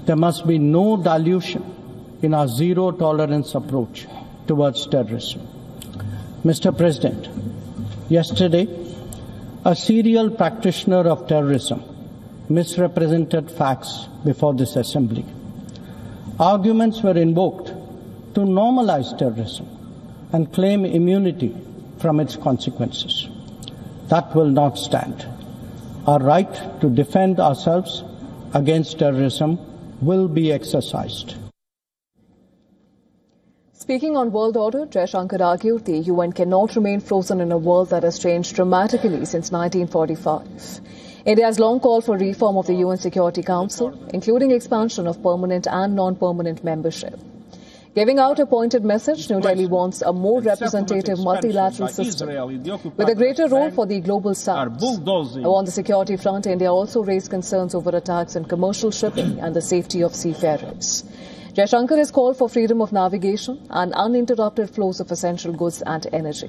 There must be no dilution in our zero-tolerance approach towards terrorism. Mr. President, yesterday, a serial practitioner of terrorism misrepresented facts before this Assembly. Arguments were invoked to normalize terrorism and claim immunity from its consequences. That will not stand. Our right to defend ourselves against terrorism will be exercised. Speaking on world order, Jaishankar argued the UN cannot remain frozen in a world that has changed dramatically since 1945. India has long called for reform of the UN Security Council, including expansion of permanent and non-permanent membership. Giving out a pointed message, New Delhi wants a more representative multilateral system with a greater role for the global south. On the security front, India also raised concerns over attacks on commercial shipping and the safety of seafarers. Jaishankar has called for freedom of navigation and uninterrupted flows of essential goods and energy.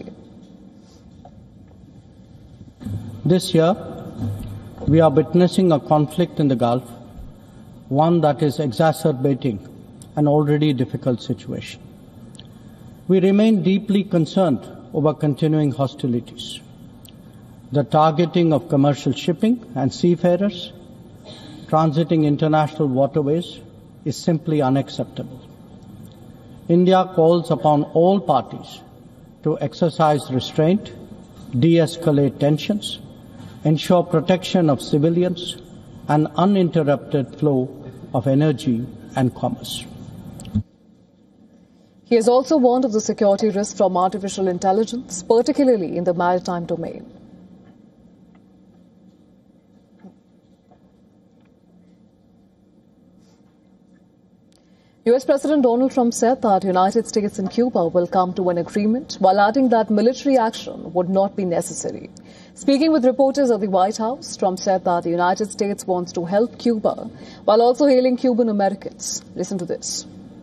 This year, we are witnessing a conflict in the Gulf, one that is exacerbating an already difficult situation. We remain deeply concerned over continuing hostilities. The targeting of commercial shipping and seafarers transiting international waterways is simply unacceptable. India calls upon all parties to exercise restraint, de-escalate tensions, ensure protection of civilians, and uninterrupted flow of energy and commerce. He has also warned of the security risk from artificial intelligence, particularly in the maritime domain. US President Donald Trump said that United States and Cuba will come to an agreement, while adding that military action would not be necessary. Speaking with reporters at the White House, Trump said that the United States wants to help Cuba, while also hailing Cuban Americans. Listen to this.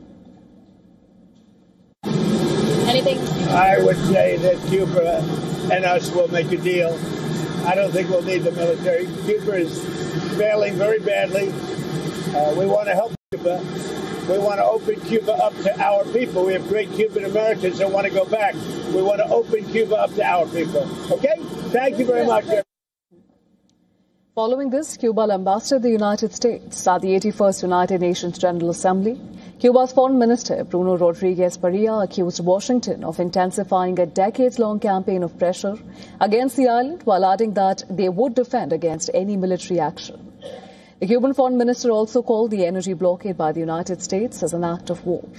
Anything? I would say that Cuba and us will make a deal. I don't think we'll need the military. Cuba is failing very badly. We want to help Cuba. We want to open Cuba up to our people. We have great Cuban Americans that want to go back. We want to open Cuba up to our people. Okay? Thank you very much. Following this, Cuba ambassador the United States at the 81st United Nations General Assembly. Cuba's Foreign Minister Bruno Rodriguez Parilla accused Washington of intensifying a decades-long campaign of pressure against the island, while adding that they would defend against any military action. The Cuban Foreign Minister also called the energy blockade by the United States as an act of war.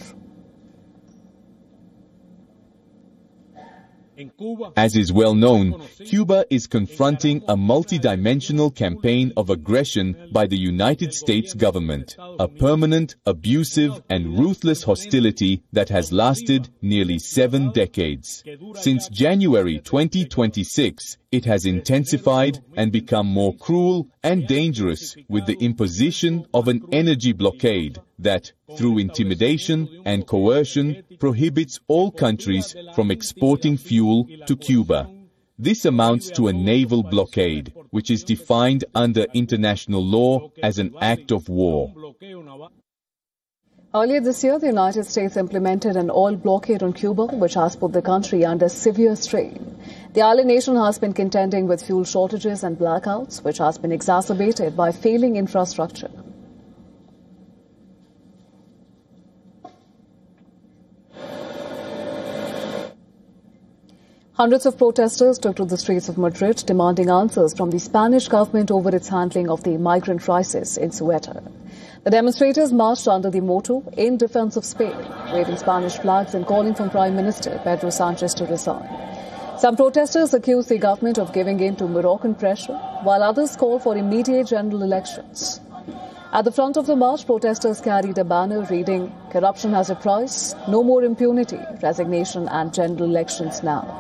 As is well known, Cuba is confronting a multidimensional campaign of aggression by the United States government, a permanent, abusive and ruthless hostility that has lasted nearly 7 decades. Since January 2026, it has intensified and become more cruel and dangerous with the imposition of an energy blockade that, through intimidation and coercion, prohibits all countries from exporting fuel to Cuba. This amounts to a naval blockade, which is defined under international law as an act of war. Earlier this year, the United States implemented an oil blockade on Cuba, which has put the country under severe strain. The island nation has been contending with fuel shortages and blackouts, which has been exacerbated by failing infrastructure. Hundreds of protesters took to the streets of Madrid demanding answers from the Spanish government over its handling of the migrant crisis in Ceuta. The demonstrators marched under the motto, "In Defense of Spain," waving Spanish flags and calling for Prime Minister Pedro Sanchez to resign. Some protesters accused the government of giving in to Moroccan pressure, while others called for immediate general elections. At the front of the march, protesters carried a banner reading, "Corruption has a price, no more impunity, resignation and general elections now."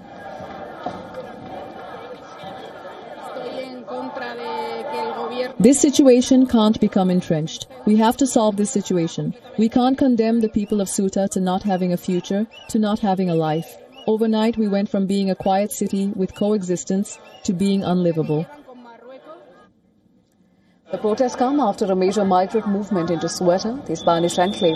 This situation can't become entrenched. We have to solve this situation. We can't condemn the people of Ceuta to not having a future, to not having a life. Overnight, we went from being a quiet city with coexistence to being unlivable. The protests come after a major migrant movement into Ceuta, the Spanish enclave